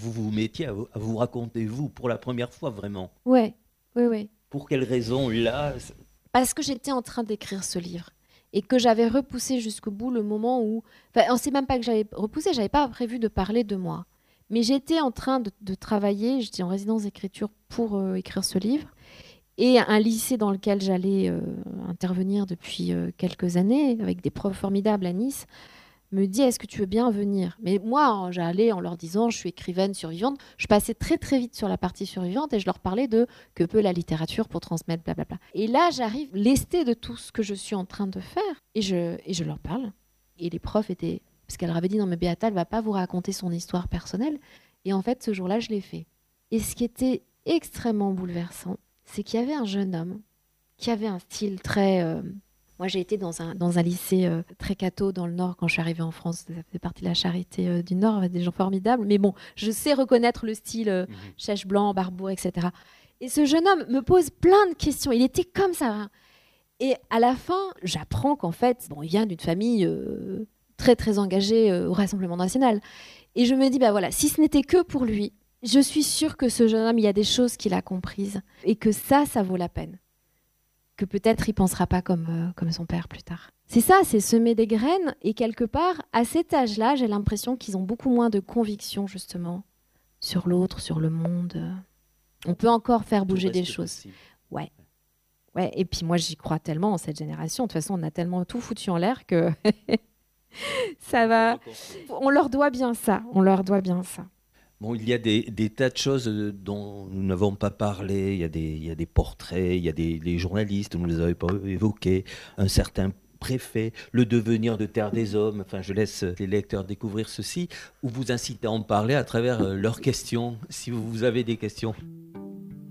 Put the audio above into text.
vous vous mettiez à vous raconter, vous, pour la première fois, vraiment. Ouais, ouais, ouais. Pour quelle raison, là? Parce que j'étais en train d'écrire ce livre et que j'avais repoussé jusqu'au bout le moment où... Enfin, on ne sait même pas que j'avais repoussé, j'avais pas prévu de parler de moi. Mais j'étais en train de travailler, j'étais en résidence d'écriture pour écrire ce livre. Et un lycée dans lequel j'allais intervenir depuis quelques années, avec des profs formidables à Nice, me dit est-ce que tu veux bien venir? Mais moi, j'allais en leur disant je suis écrivaine survivante. Je passais très très vite sur la partie survivante et je leur parlais de que peut la littérature pour transmettre blablabla. Et là, j'arrive lestée de tout ce que je suis en train de faire et je leur parle. Et les profs étaient... Parce qu'elle avait dit non mais Béata, elle va pas vous raconter son histoire personnelle. Et en fait, ce jour-là, je l'ai fait. Et ce qui était extrêmement bouleversant, c'est qu'il y avait un jeune homme qui avait un style très... Moi, j'ai été dans un lycée très catho dans le Nord quand je suis arrivée en France. Ça fait partie de la charité du Nord, avec des gens formidables. Mais bon, je sais reconnaître le style chèche blanc, barbeau, etc. Et ce jeune homme me pose plein de questions. Il était comme ça, hein. Et à la fin, j'apprends qu'en fait, bon, il vient d'une famille très, très engagée au Rassemblement national. Et je me dis, bah voilà, si ce n'était que pour lui, je suis sûre que ce jeune homme, il y a des choses qu'il a comprises et que ça vaut la peine. Que peut-être il pensera pas comme son père plus tard. C'est ça, c'est semer des graines. Et quelque part, à cet âge-là, j'ai l'impression qu'ils ont beaucoup moins de conviction, justement, sur l'autre, sur le monde. On peut encore faire bouger des choses. Possible. Ouais. Ouais. Et puis moi, j'y crois tellement en cette génération. De toute façon, on a tellement tout foutu en l'air que ça va. On leur doit bien ça. On leur doit bien ça. Bon, il y a des tas de choses dont nous n'avons pas parlé. Il y a des portraits, il y a les journalistes, vous ne les avez pas évoqués, un certain préfet, le devenir de Terre des Hommes. Enfin, je laisse les lecteurs découvrir ceci, ou vous incitez à en parler à travers leurs questions, si vous avez des questions.